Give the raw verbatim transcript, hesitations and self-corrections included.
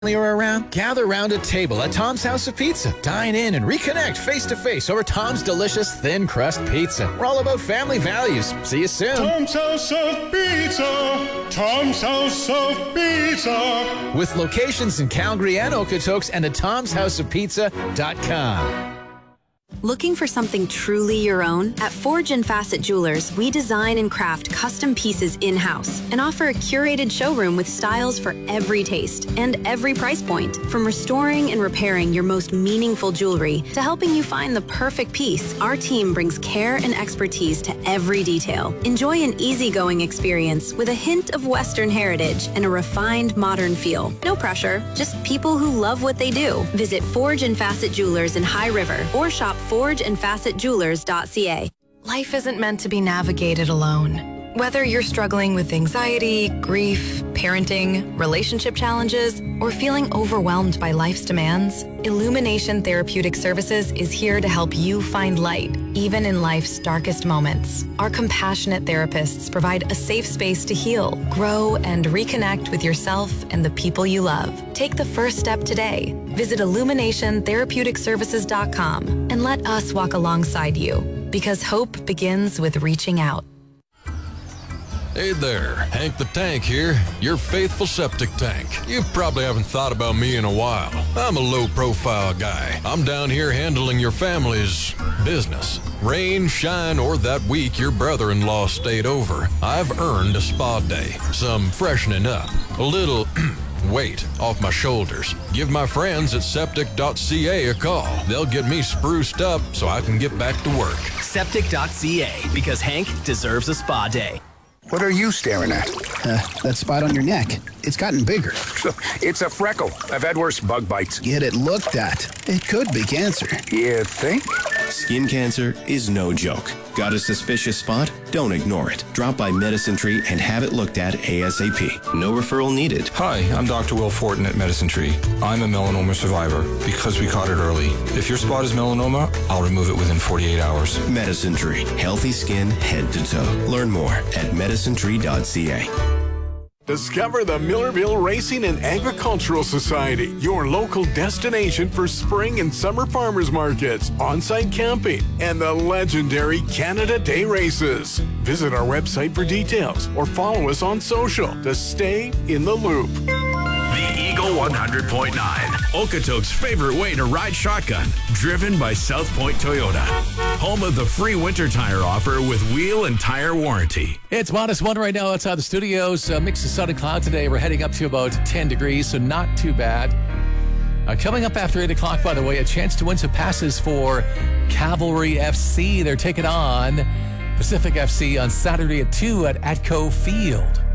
Are around? Gather around a table at Tom's House of Pizza. Dine in and reconnect face-to-face over Tom's delicious thin crust pizza. We're all about family values. See you soon. Tom's House of Pizza. Tom's House of Pizza. With locations in Calgary and Okotoks and at toms house of pizza dot com. Looking for something truly your own? At Forge and Facet Jewelers, we design and craft custom pieces in-house and offer a curated showroom with styles for every taste and every price point. From restoring and repairing your most meaningful jewelry to helping you find the perfect piece, our team brings care and expertise to every detail. Enjoy an easygoing experience with a hint of Western heritage and a refined modern feel. No pressure, just people who love what they do. Visit Forge and Facet Jewelers in High River or shop forge and facet jewelers dot c a. Life isn't meant to be navigated alone. Whether you're struggling with anxiety, grief, parenting, relationship challenges, or feeling overwhelmed by life's demands, Illumination Therapeutic Services is here to help you find light, even in life's darkest moments. Our compassionate therapists provide a safe space to heal, grow, and reconnect with yourself and the people you love. Take the first step today. Visit illumination therapeutic services dot com and let us walk alongside you, because hope begins with reaching out. Hey there, Hank the Tank here, your faithful septic tank. You probably haven't thought about me in a while. I'm a low-profile guy. I'm down here handling your family's business. Rain, shine, or that week your brother-in-law stayed over, I've earned a spa day, some freshening up, a little weight off my shoulders. Give my friends at septic dot c a a call. They'll get me spruced up so I can get back to work. septic dot c a, because Hank deserves a spa day. What are you staring at? Uh, that spot on your neck. It's gotten bigger. It's a freckle. I've had worse bug bites. Get it looked at. It could be cancer. You think? Skin cancer is no joke. Got a suspicious spot? Don't ignore it. Drop by Medicine Tree and have it looked at ASAP. No referral needed. Hi, I'm Doctor Will Fortin at Medicine Tree. I'm a melanoma survivor because we caught it early. If your spot is melanoma, I'll remove it within forty-eight hours. Medicine Tree. Healthy skin head to toe. Learn more at medicine tree dot c a. Discover the Millerville Racing and Agricultural Society, your local destination for spring and summer farmers markets, on-site camping, and the legendary Canada Day races. Visit our website for details or follow us on social to stay in the loop. The Eagle one hundred point nine, Okotoks' favorite way to ride shotgun, driven by South Point Toyota. Home of the free winter tire offer with wheel and tire warranty. It's minus one right now outside the studios. A mix of sun and cloud today. We're heading up to about ten degrees, so not too bad. Uh, coming up after eight o'clock, by the way, a chance to win some passes for Cavalry F C. They're taking on Pacific F C on Saturday at two at Atco Field.